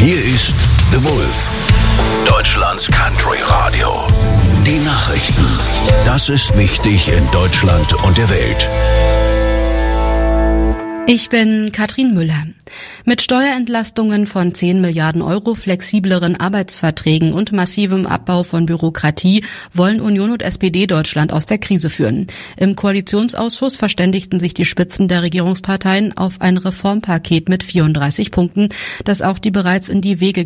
Hier ist The Wolf, Deutschlands Country Radio. Die Nachrichten. Das ist wichtig in Deutschland und der Welt. Ich bin Katrin Müller. Mit Steuerentlastungen von 10 Milliarden Euro, flexibleren Arbeitsverträgen und massivem Abbau von Bürokratie wollen Union und SPD Deutschland aus der Krise führen. Im Koalitionsausschuss verständigten sich die Spitzen der Regierungsparteien auf ein Reformpaket mit 34 Punkten, das auch die bereits in die Wege